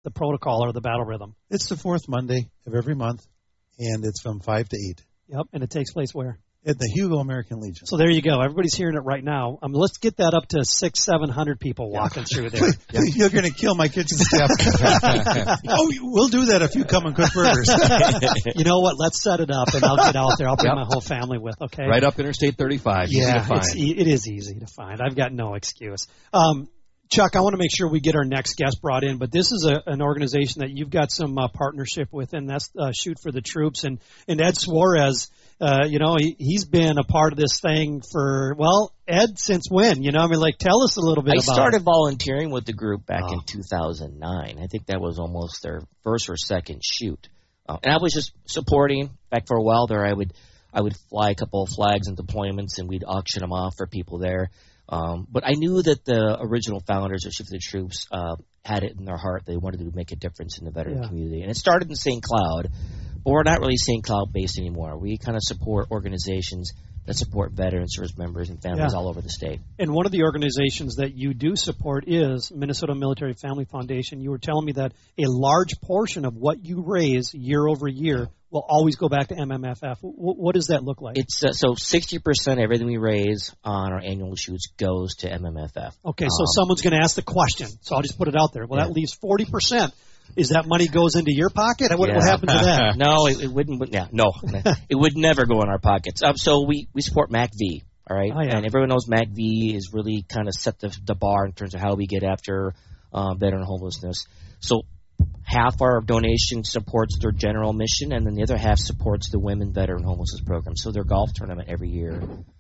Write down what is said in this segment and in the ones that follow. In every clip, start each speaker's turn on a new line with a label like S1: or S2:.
S1: the protocol or the battle rhythm?
S2: It's the fourth Monday of every month, and it's from 5 to 8.
S1: Yep, and it takes place where?
S2: At the Hugo American Legion.
S1: So there you go. Everybody's hearing it right now. Let's get that up to 600-700 people walking through there.
S2: You're going to kill my kitchen staff. Oh, we'll do that if you come and cook burgers.
S1: You know what? Let's set it up, and I'll get out there. I'll bring my whole family with, okay?
S3: Right up Interstate 35.
S1: Yeah,
S3: easy to find.
S1: It is easy to find. I've got no excuse. Chuck, I want to make sure we get our next guest brought in, but this is an organization that you've got some partnership with, and that's Shoot for the Troops. And Ed Suarez, he's been a part of this thing for, Ed, since when? Tell us a little bit about it.
S4: I started volunteering with the group back in 2009. I think that was almost their first or second shoot. And I was just supporting. Back for a while there, I would fly a couple of flags and deployments, and we'd auction them off for people there. But I knew that the original founders of Shoot for the Troops had it in their heart. They wanted to make a difference in the veteran community. And it started in St. Cloud, but we're not really St. Cloud-based anymore. We kind of support organizations that support veterans, service members, and families all over the state.
S1: And one of the organizations that you do support is Minnesota Military Family Foundation. You were telling me that a large portion of what you raise year over year will always go back to MMFF. What does that look like?
S4: It's so 60% of everything we raise on our annual shoots goes to MMFF.
S1: Okay, so someone's going to ask the question, so I'll just put it out there. Well, that leaves 40%. Is that money goes into your pocket? What happened to that?
S4: No, it wouldn't. Yeah, no, it would never go in our pockets. So we support MACV, all right?
S1: Oh, yeah.
S4: And everyone knows MACV is really kind of set the bar in terms of how we get after veteran homelessness. So half our donation supports their general mission, and then the other half supports the Women Veteran Homelessness Program. So their golf tournament every year.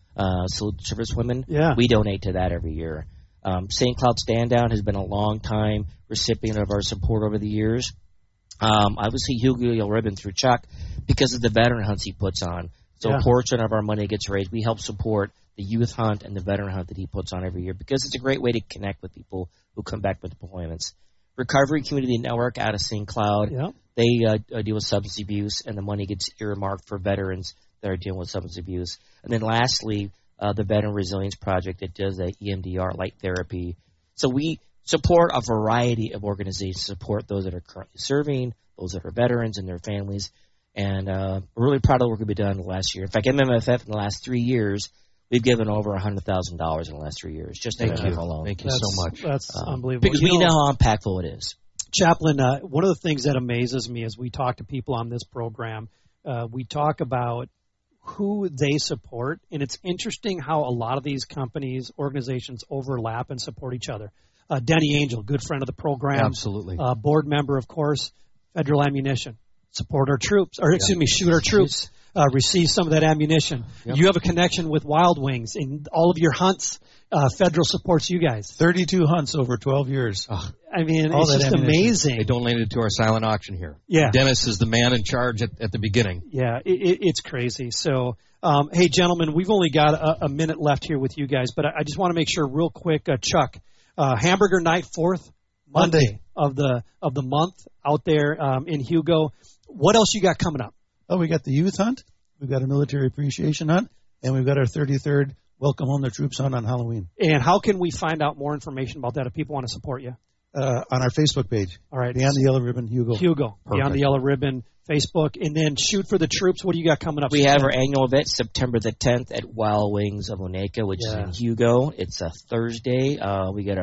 S4: So service women, we donate to that every year. St. Cloud Stand Down has been a long time recipient of our support over the years. Obviously, Hugo Yellow Ribbon through Chuck because of the veteran hunts he puts on. So a portion of our money gets raised. We help support the youth hunt and the veteran hunt that he puts on every year because it's a great way to connect with people who come back with deployments. Recovery Community Network out of St. Cloud, they deal with substance abuse, and the money gets earmarked for veterans that are dealing with substance abuse. And then lastly, the Veteran Resilience Project that does the EMDR light therapy. So we support a variety of organizations, support those that are currently serving, those that are veterans and their families. And we're really proud of the work we've done in the last year. In fact, MMFF in the last 3 years, we've given over $100,000 in the last 3 years, just to MMFF alone.
S3: Thank you so much.
S1: That's unbelievable.
S4: Because we know how impactful it is.
S1: Chaplain, one of the things that amazes me as we talk to people on this program, we talk about who they support, and it's interesting how a lot of these companies, organizations overlap and support each other. Denny Angel, good friend of the program.
S3: Absolutely.
S1: Board member, of course. Federal Ammunition. Support our troops, or excuse me, shoot our troops. Receive some of that ammunition. Yep. You have a connection with Wild Wings in all of your hunts. Federal supports you guys.
S2: 32 hunts over 12 years.
S3: Oh,
S1: I mean, it's just amazing.
S3: They donated to our silent auction here.
S1: Yeah.
S3: Dennis is the man in charge at the beginning.
S1: Yeah, it's crazy. So, hey, gentlemen, we've only got a minute left here with you guys, but I just want to make sure real quick, Chuck, Hamburger Night, 4th Monday of the month out there in Hugo. What else you got coming up?
S2: Oh, we got the youth hunt, we've got a military appreciation hunt, and we've got our 33rd Welcome Home the Troops hunt on Halloween.
S1: And how can we find out more information about that if people want to support you?
S2: On our Facebook page.
S1: All right.
S2: Beyond the Yellow Ribbon, Hugo.
S1: Beyond the Yellow Ribbon, Facebook. And then Shoot for the Troops. What do you got coming up?
S4: We have our annual event September the 10th at Wild Wings of Oneka, which is in Hugo. It's a Thursday. We get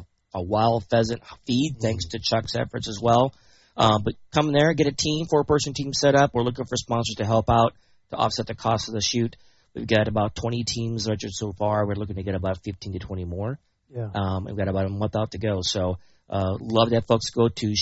S4: a wild pheasant feed, thanks to Chuck's efforts as well. But come there, get a team, 4-person team set up. We're looking for sponsors to help out to offset the cost of the shoot. We've got about 20 teams registered so far. We're looking to get about 15 to 20 more.
S1: Yeah.
S4: We've got about a month out to go. So love to have folks go to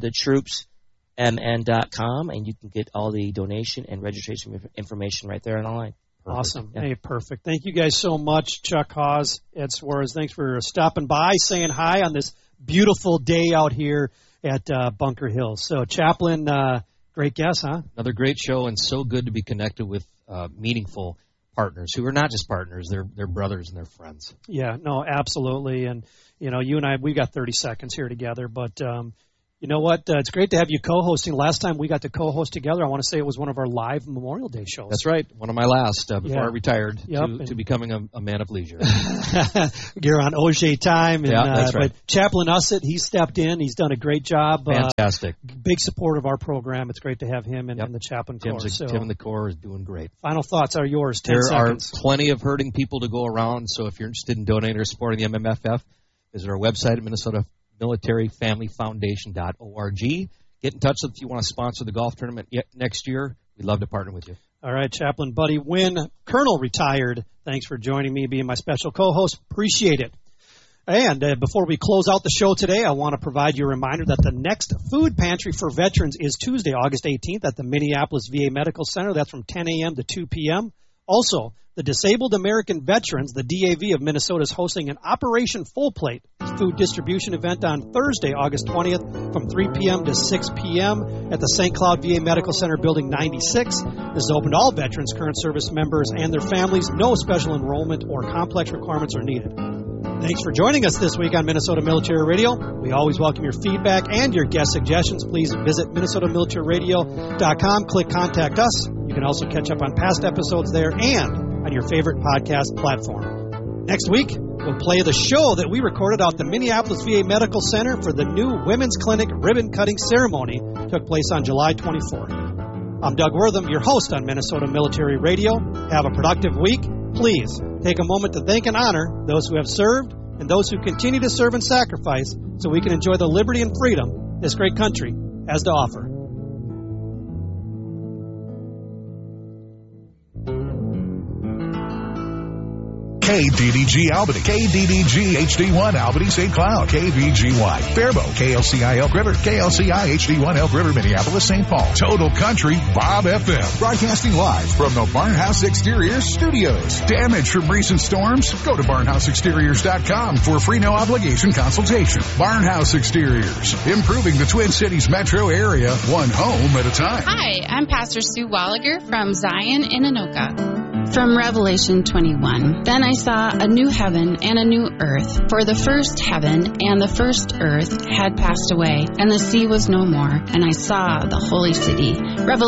S4: shootforthetroopsmn.com, and you can get all the donation and registration information right there online.
S1: Perfect. Awesome. Yeah. Hey, perfect. Thank you guys so much, Chuck Hawes, Ed Suarez. Thanks for stopping by, saying hi on this beautiful day out here at Bunker Hill. So, Chaplain, great guest, huh?
S3: Another great show, and so good to be connected with meaningful partners who are not just partners, they're brothers and they're friends.
S1: Yeah, no, absolutely. And, you know, you and I, we've got 30 seconds here together, but, You know what? It's great to have you co-hosting. Last time we got to co-host together, I want to say it was one of our live Memorial Day shows.
S3: That's right. One of my last before I retired to becoming a man of leisure.
S1: You're on OJ time. And,
S3: that's right.
S1: But Chaplain Ussett, he stepped in. He's done a great job.
S3: Fantastic.
S1: Big support of our program. It's great to have him in the Chaplain Corps.
S3: Tim in the Corps is doing great.
S1: Final thoughts are yours. 10
S3: there
S1: seconds.
S3: Are plenty of hurting people to go around, so if you're interested in donating or supporting the MMFF, visit our website at MinnesotaMilitaryFamilyFoundation.org. Get in touch if you want to sponsor the golf tournament next year. We'd love to partner with you.
S1: All right, Chaplain Buddy Wynn, Colonel retired. Thanks for joining me, being my special co-host. Appreciate it. And before we close out the show today, I want to provide you a reminder that the next food pantry for veterans is Tuesday, August 18th at the Minneapolis VA Medical Center. That's from 10 a.m. to 2 p.m. Also, the Disabled American Veterans, the DAV of Minnesota, is hosting an Operation Full Plate food distribution event on Thursday, August 20th from 3 p.m. to 6 p.m. at the St. Cloud VA Medical Center, Building 96. This is open to all veterans, current service members, and their families. No special enrollment or complex requirements are needed. Thanks for joining us this week on Minnesota Military Radio. We always welcome your feedback and your guest suggestions. Please visit MinnesotaMilitaryRadio.com. Click Contact Us. You can also catch up on past episodes there and on your favorite podcast platform. Next week, we'll play the show that we recorded out the Minneapolis VA Medical Center for the new Women's Clinic ribbon cutting ceremony. It took place on July 24th. I'm Doug Wortham, your host on Minnesota Military Radio. Have a productive week. Please take a moment to thank and honor those who have served and those who continue to serve and sacrifice so we can enjoy the liberty and freedom this great country has to offer.
S5: KDDG Albany, KDDG HD1 Albany St. Cloud, KVGY Faribault, KLCI Elk River, KLCI HD1 Elk River Minneapolis St. Paul, Total Country Bob FM, broadcasting live from the Barnhouse Exteriors Studios. Damage from recent storms? Go to barnhouseexteriors.com for a free no obligation consultation. Barnhouse Exteriors, improving the Twin Cities metro area, one home at a time.
S6: Hi, I'm Pastor Sue Walliger from Zion in Anoka. From Revelation 21, then I saw a new heaven and a new earth, for the first heaven and the first earth had passed away, and the sea was no more, and I saw the holy city.